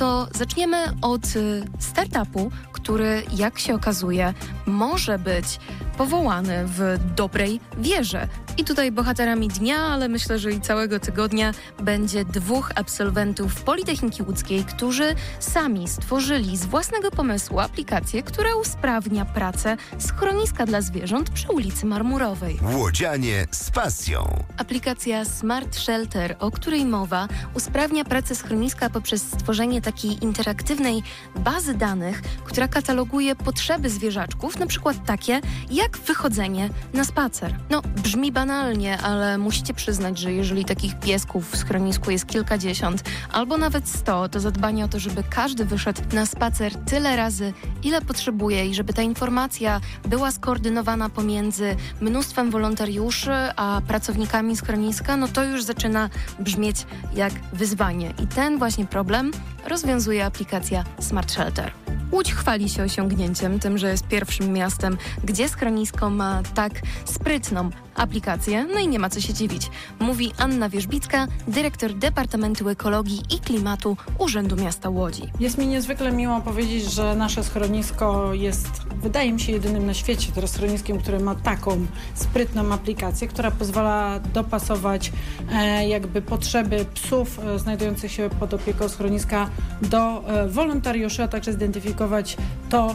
to zaczniemy od startupu, który, jak się okazuje, może być powołany w dobrej wierze. I tutaj bohaterami dnia, ale myślę, że i całego tygodnia będzie 2 absolwentów Politechniki Łódzkiej, którzy sami stworzyli z własnego pomysłu aplikację, która usprawnia pracę schroniska dla zwierząt przy ulicy Marmurowej. Łodzianie z pasją. Aplikacja Smart Shelter, o której mowa, usprawnia pracę schroniska poprzez stworzenie takiej interaktywnej bazy danych, która kataloguje potrzeby zwierzaczków, na przykład takie jak wychodzenie na spacer. No, brzmi banalnie, ale musicie przyznać, że jeżeli takich piesków w schronisku jest kilkadziesiąt albo nawet 100, to zadbanie o to, żeby każdy wyszedł na spacer tyle razy, ile potrzebuje i żeby ta informacja była skoordynowana pomiędzy mnóstwem wolontariuszy a pracownikami schroniska, no to już zaczyna brzmieć jak wyzwanie. I ten właśnie problem rozwiązuje aplikacja Smart Shelter. Łódź chwali się osiągnięciem, tym, że jest pierwszym miastem, gdzie schronisko ma tak sprytną aplikację, no i nie ma co się dziwić. Mówi Anna Wierzbicka, dyrektor Departamentu Ekologii i Klimatu Urzędu Miasta Łodzi. Jest mi niezwykle miło powiedzieć, że nasze schronisko jest, wydaje mi się, jedynym na świecie teraz schroniskiem, które ma taką sprytną aplikację, która pozwala dopasować jakby potrzeby psów znajdujących się pod opieką schroniska do wolontariuszy, a także zidentyfikować to,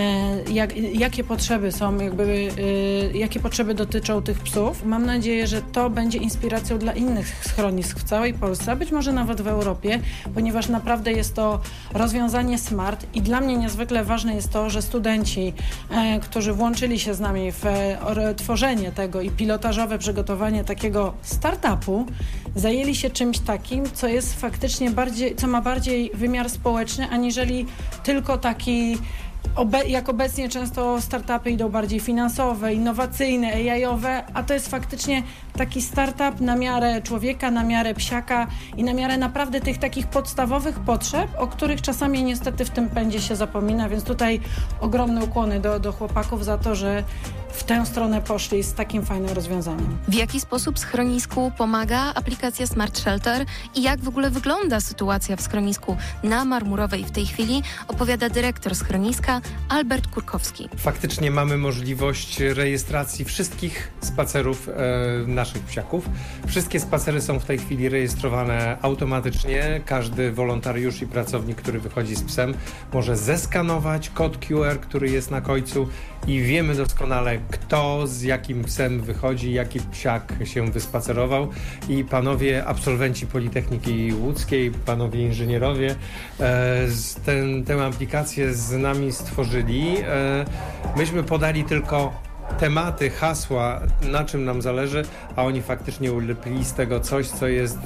jakie potrzeby są, jakie potrzeby dotyczą tych psów. Mam nadzieję, że to będzie inspiracją dla innych schronisk w całej Polsce, a być może nawet w Europie, ponieważ naprawdę jest to rozwiązanie smart i dla mnie niezwykle ważne jest to, że studenci, którzy włączyli się z nami w tworzenie tego i pilotażowe przygotowanie takiego startupu, zajęli się czymś takim, co jest faktycznie co ma bardziej wymiar społeczny, aniżeli tylko taki, jak obecnie często startupy idą bardziej finansowe, innowacyjne, AI-owe, a to jest faktycznie taki startup na miarę człowieka, na miarę psiaka i na miarę naprawdę tych takich podstawowych potrzeb, o których czasami niestety w tym pędzie się zapomina, więc tutaj ogromne ukłony do chłopaków za to, że w tę stronę poszli z takim fajnym rozwiązaniem. W jaki sposób schronisku pomaga aplikacja Smart Shelter i jak w ogóle wygląda sytuacja w schronisku na Marmurowej w tej chwili, opowiada dyrektor schroniska Albert Kurkowski. Faktycznie mamy możliwość rejestracji wszystkich spacerów naszych psiaków. Wszystkie spacery są w tej chwili rejestrowane automatycznie. Każdy wolontariusz i pracownik, który wychodzi z psem, może zeskanować kod QR, który jest na końcu i wiemy doskonale, kto z jakim psem wychodzi, jaki psiak się wyspacerował i panowie absolwenci Politechniki Łódzkiej, panowie inżynierowie tę aplikację z nami stworzyli. Myśmy podali tylko tematy, hasła, na czym nam zależy, a oni faktycznie ulepili z tego coś, co jest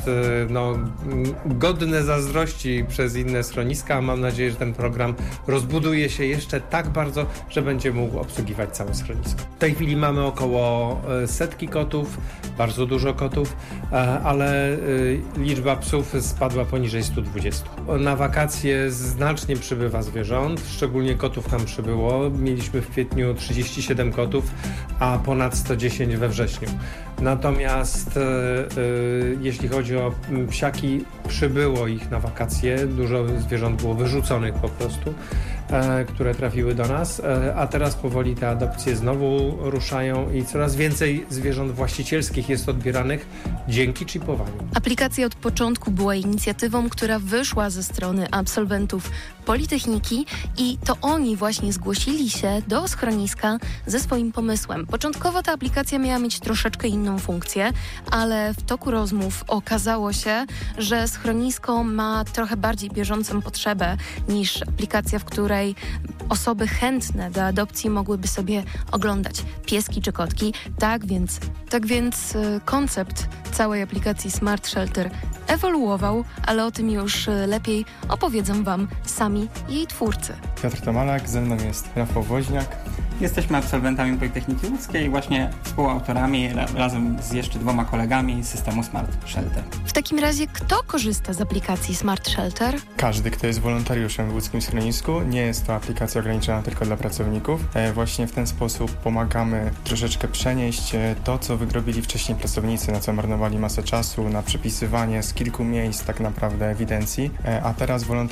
godne zazdrości przez inne schroniska. Mam nadzieję, że ten program rozbuduje się jeszcze tak bardzo, że będzie mógł obsługiwać całe schronisko. W tej chwili mamy około 100 kotów, bardzo dużo kotów, ale liczba psów spadła poniżej 120. Na wakacje znacznie przybywa zwierząt, szczególnie kotów nam przybyło. Mieliśmy w kwietniu 37 kotów, a ponad 110 we wrześniu. Natomiast jeśli chodzi o psiaki, przybyło ich na wakacje, dużo zwierząt było wyrzuconych po prostu, które trafiły do nas, a teraz powoli te adopcje znowu ruszają i coraz więcej zwierząt właścicielskich jest odbieranych dzięki chipowaniu. Aplikacja od początku była inicjatywą, która wyszła ze strony absolwentów Politechniki i to oni właśnie zgłosili się do schroniska ze swoim pomysłem. Początkowo ta aplikacja miała mieć troszeczkę inną funkcję, ale w toku rozmów okazało się, że schronisko ma trochę bardziej bieżącą potrzebę niż aplikacja, w której osoby chętne do adopcji mogłyby sobie oglądać pieski czy kotki. Tak więc koncept całej aplikacji Smart Shelter ewoluował, ale o tym już lepiej opowiedzą Wam sami jej twórcy. Piotr Tomalak, ze mną jest Rafał Woźniak. Jesteśmy absolwentami Politechniki Łódzkiej, właśnie współautorami razem z jeszcze 2 kolegami systemu Smart Shelter. W takim razie kto korzysta z aplikacji Smart Shelter? Każdy, kto jest wolontariuszem w łódzkim schronisku. Nie jest to aplikacja ograniczona tylko dla pracowników. Właśnie w ten sposób pomagamy troszeczkę przenieść to, co wyrobili wcześniej pracownicy, na co marnowali masę czasu, na przepisywanie z kilku miejsc tak naprawdę ewidencji, a teraz wolontariusze